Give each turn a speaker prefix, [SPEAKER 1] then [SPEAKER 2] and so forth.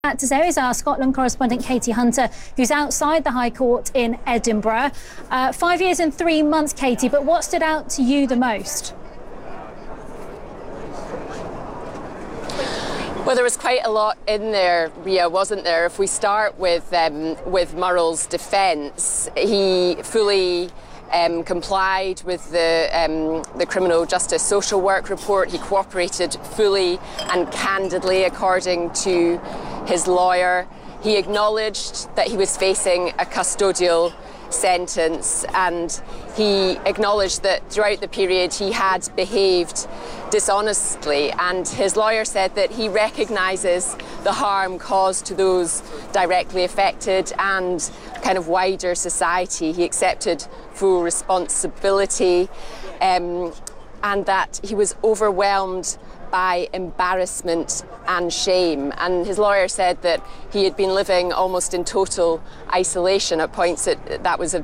[SPEAKER 1] Today is our Scotland correspondent Katie Hunter, who's outside the High Court in Edinburgh. 5 years and 3 months, Katie, but what stood out to you the most?
[SPEAKER 2] Well, there was quite a lot in there, Ria, wasn't there? If we start with Murrell's defence, he fully complied with the Criminal Justice Social Work report. He cooperated fully and candidly, according to his lawyer. He acknowledged that he was facing a custodial sentence, and he acknowledged that throughout the period he had behaved dishonestly, and his lawyer said that he recognises the harm caused to those directly affected and kind of wider society. He accepted full responsibility and that he was overwhelmed by embarrassment and shame. And his lawyer said that he had been living almost in total isolation. At points that was a